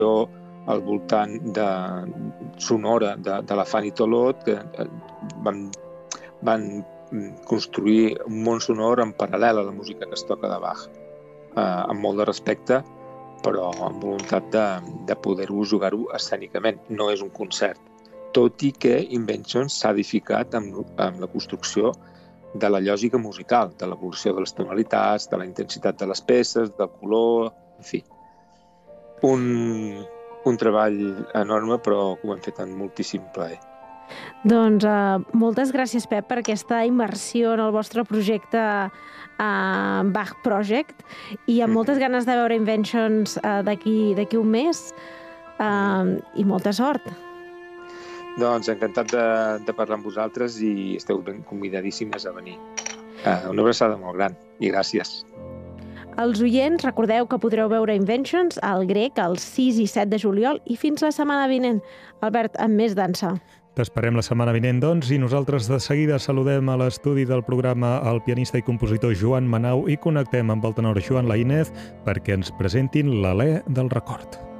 al voltant de sonora de la Fanny Tolot, que van construir un món sonor en paral·lel a la música que es toca de Bach, amb molt de respecte, però amb voluntat de poder-ho jugar-ho escènicament. No és un concert, tot i que Inventions s'ha edificat amb la construcció de la lògica musical, de l'evolució de les tonalitats, de la intensitat de les peces, del color, en fi. Un treball enorme, però que ho hem fet amb moltíssim plaer. Doncs moltes gràcies, Pep, per aquesta immersió en el vostre projecte Bach Project, i amb moltes ganes de veure Inventions d'aquí un mes, i molta sort. Doncs encantat de parlar amb vosaltres i esteu ben convidadíssimes a venir. Una abraçada molt gran i gràcies. Els oients, recordeu que podreu veure Inventions al Grec el 6 i 7 de juliol i fins la setmana vinent. Albert, amb més dansa. T'esperem la setmana vinent, doncs, i nosaltres de seguida saludem a l'estudi del programa el pianista i compositor Joan Manau i connectem amb el tenor Joan Laínez perquè ens presentin l'Alè del record.